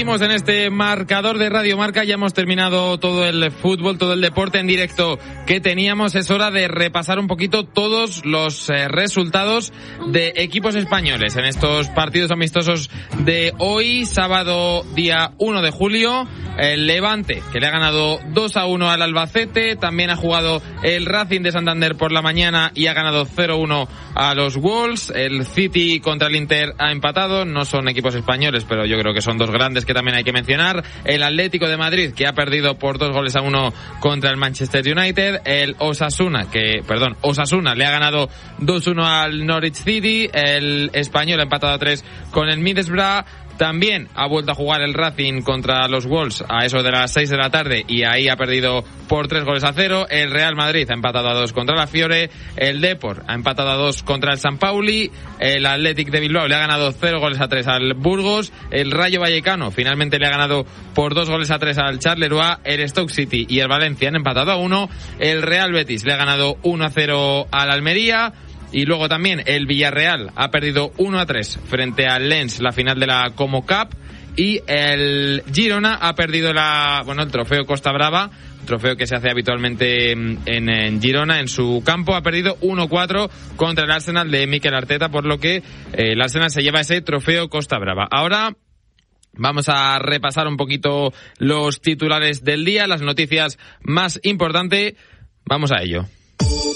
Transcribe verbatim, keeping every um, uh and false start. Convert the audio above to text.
En este marcador de Radio Marca ya hemos terminado todo el fútbol, todo el deporte en directo que teníamos. Es hora de repasar un poquito todos los eh, resultados de equipos españoles en estos partidos amistosos de hoy, sábado día uno de julio. El Levante, que le ha ganado dos a uno al Albacete. También ha jugado el Racing de Santander por la mañana y ha ganado cero uno a los Wolves. El City contra el Inter ha empatado. No son equipos españoles, pero yo creo que son dos grandes que también hay que mencionar. El Atlético de Madrid, que ha perdido por dos goles a uno contra el Manchester United. El Osasuna, que, perdón, Osasuna le ha ganado dos uno al Norwich City. El Español ha empatado a tres con el Middlesbrough. También ha vuelto a jugar el Racing contra los Wolves a eso de las seis de la tarde y ahí ha perdido por tres goles a cero. El Real Madrid ha empatado a dos contra la Fiore. El Depor ha empatado a dos contra el San Pauli. El Athletic de Bilbao le ha ganado cero goles a tres al Burgos. El Rayo Vallecano finalmente le ha ganado por dos goles a tres al Charleroi. El Stoke City y el Valencia han empatado a uno. El Real Betis le ha ganado uno a cero al Almería. Y luego también el Villarreal ha perdido uno a tres frente al Lens, la final de la Como Cup. Y el Girona ha perdido la, bueno, el trofeo Costa Brava, trofeo que se hace habitualmente en, en Girona, en su campo. Ha perdido uno cuatro contra el Arsenal de Mikel Arteta, por lo que eh, el Arsenal se lleva ese trofeo Costa Brava. Ahora vamos a repasar un poquito los titulares del día, las noticias más importantes. Vamos a ello.